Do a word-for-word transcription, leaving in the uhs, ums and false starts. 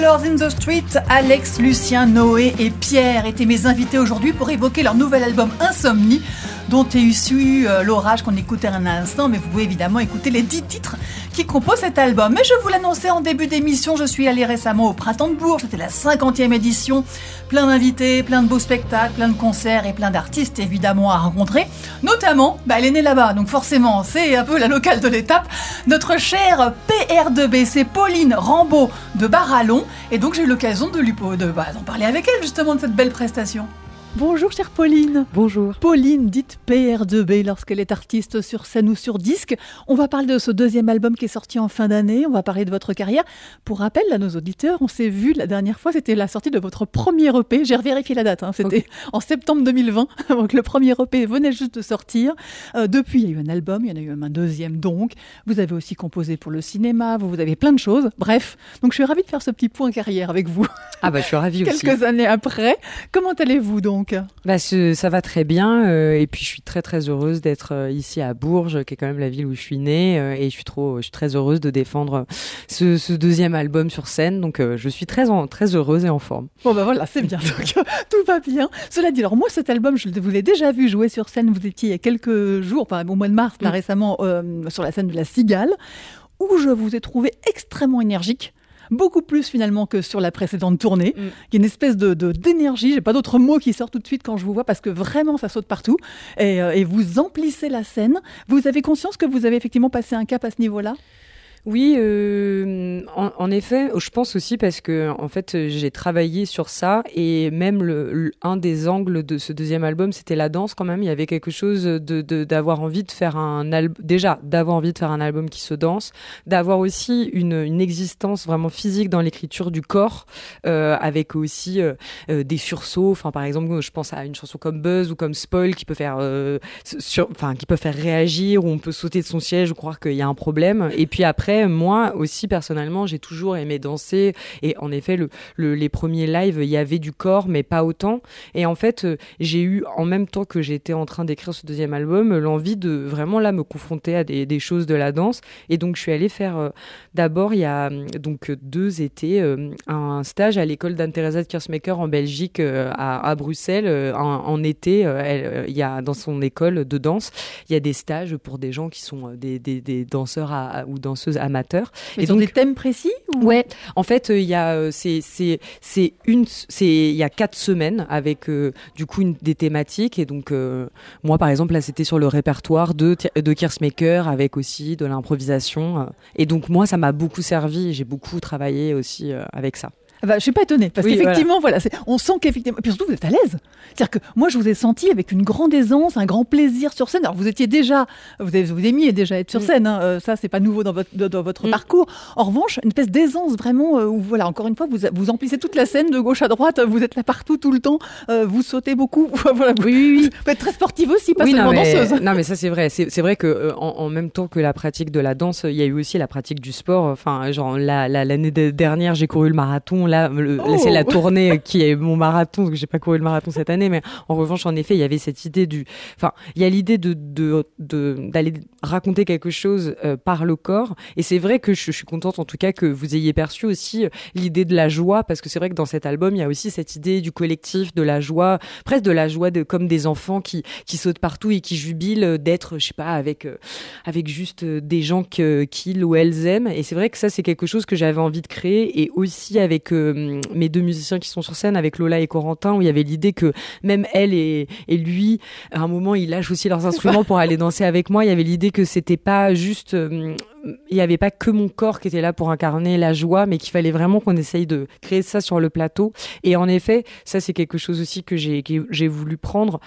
Lords in the Street, Alex, Lucien, Noé et Pierre étaient mes invités aujourd'hui pour évoquer leur nouvel album Insomnie, dont est issu euh, l'orage qu'on écoutait un instant, mais vous pouvez évidemment écouter les dix titres qui composent cet album. Mais je vous l'annonçais en début d'émission, je suis allée récemment au Printemps de Bourges, c'était la cinquantième édition, plein d'invités, plein de beaux spectacles, plein de concerts et plein d'artistes évidemment à rencontrer, notamment, bah, elle est née là-bas, donc forcément c'est un peu la locale de l'étape, notre chère P R deux B, c'est Pauline Rambaud de Barallon, et donc j'ai eu l'occasion de lui de, bah, d'en parler avec elle justement de cette belle prestation. Bonjour chère Pauline. Bonjour. Pauline, dite P R deux B lorsqu'elle est artiste sur scène ou sur disque. On va parler de ce deuxième album qui est sorti en fin d'année, on va parler de votre carrière. Pour rappel à nos auditeurs, on s'est vu la dernière fois, c'était la sortie de votre premier E P. J'ai revérifié la date, hein. C'était okay. En septembre deux mille vingt, donc le premier E P venait juste de sortir. Euh, depuis, il y a eu un album, il y en a eu même un deuxième donc. Vous avez aussi composé pour le cinéma, vous, vous avez plein de choses. Bref, donc je suis ravie de faire ce petit point carrière avec vous. Ah bah je suis ravie aussi. Quelques années après. Comment allez-vous donc ? Bah, ce, ça va très bien euh, et puis je suis très très heureuse d'être euh, ici à Bourges, qui est quand même la ville où je suis née, euh, et je suis trop, je suis très heureuse de défendre ce, ce deuxième album sur scène. Donc euh, je suis très en, très heureuse et en forme. Bon bah voilà, c'est bien. Donc tout va bien. Cela dit, alors moi cet album, je vous l'ai déjà vu jouer sur scène. Vous étiez il y a quelques jours, enfin, au mois de mars, là mmh. récemment, euh, sur la scène de la Cigale, où je vous ai trouvé extrêmement énergique. Beaucoup plus finalement que sur la précédente tournée. Mm. Il y a une espèce de, de, d'énergie, j'ai pas d'autres mots qui sortent tout de suite quand je vous vois parce que vraiment ça saute partout et, euh, et vous emplissez la scène. Vous avez conscience que vous avez effectivement passé un cap à ce niveau-là ? Oui, euh, en, en effet, je pense aussi parce que en fait j'ai travaillé sur ça et même le, le un des angles de ce deuxième album, c'était la danse quand même. Il y avait quelque chose de, de d'avoir envie de faire un album, déjà d'avoir envie de faire un album qui se danse, d'avoir aussi une, une existence vraiment physique dans l'écriture du corps, euh, avec aussi euh, euh, des sursauts. Enfin, par exemple, je pense à une chanson comme Buzz ou comme Spoil qui peut faire, euh, sur, enfin qui peut faire réagir, où on peut sauter de son siège ou croire qu'il y a un problème. Et puis après. Moi aussi, personnellement, j'ai toujours aimé danser. Et en effet, le, le, les premiers lives, il y avait du corps, mais pas autant. Et en fait, euh, j'ai eu, en même temps que j'étais en train d'écrire ce deuxième album, l'envie de vraiment là me confronter à des, des choses de la danse. Et donc, je suis allée faire, euh, d'abord, il y a donc deux étés, euh, un stage à l'école d'Anne-Theresa de Keersmaeker en Belgique, euh, à, à Bruxelles. Euh, en, en été, euh, elle, il y a, dans son école de danse, il y a des stages pour des gens qui sont des, des, des danseurs à, à, ou danseuses amateurs. Mais et donc des thèmes précis ou... Ouais, en fait il euh, y a euh, c'est c'est c'est une c'est il y a quatre semaines avec euh, du coup une des thématiques et donc euh, moi par exemple là c'était sur le répertoire de de Keersmaeker avec aussi de l'improvisation euh, et donc moi ça m'a beaucoup servi, j'ai beaucoup travaillé aussi euh, avec ça. Bah, je suis pas étonnée parce oui, qu'effectivement, voilà, voilà c'est, on sent qu'effectivement, et puis surtout vous êtes à l'aise. C'est-à-dire que moi, je vous ai senti avec une grande aisance, un grand plaisir sur scène. Alors vous étiez déjà, vous avez, vous aimiez déjà être sur scène. Hein, euh, ça, c'est pas nouveau dans votre de, dans votre mm. parcours. En revanche, une espèce d'aisance vraiment euh, où voilà, encore une fois, vous vous emplissez toute la scène de gauche à droite. Vous êtes là partout tout le temps. Euh, vous sautez beaucoup. Voilà. Oui, oui, oui. Vous êtes très sportive aussi, pas oui, seulement non, mais, danseuse. Non, mais ça c'est vrai. C'est, c'est vrai que euh, en, en même temps que la pratique de la danse, il y a eu aussi la pratique du sport. Enfin, genre la, la, l'année de, dernière, j'ai couru le marathon. Là, le, oh. là c'est la tournée qui est mon marathon, parce que j'ai pas couru le marathon cette année, mais en revanche, en effet, il y avait cette idée du, enfin, il y a l'idée de, de, de, d'aller raconter quelque chose euh, par le corps. Et c'est vrai que je, je suis contente, en tout cas, que vous ayez perçu aussi euh, l'idée de la joie, parce que c'est vrai que dans cet album, il y a aussi cette idée du collectif, de la joie, presque de la joie de, comme des enfants qui, qui sautent partout et qui jubilent d'être, je sais pas, avec, euh, avec juste euh, des gens que, qu'ils ou elles aiment. Et c'est vrai que ça, c'est quelque chose que j'avais envie de créer, et aussi avec euh, mes deux musiciens qui sont sur scène, avec Lola et Corentin, où il y avait l'idée que même elle et, et lui, à un moment, ils lâchent aussi leurs instruments pour aller danser avec moi. Il y avait l'idée que c'était pas juste, euh, il y avait pas que mon corps qui était là pour incarner la joie, mais qu'il fallait vraiment qu'on essaye de créer ça sur le plateau. Et en effet, ça c'est quelque chose aussi que j'ai, que j'ai voulu prendre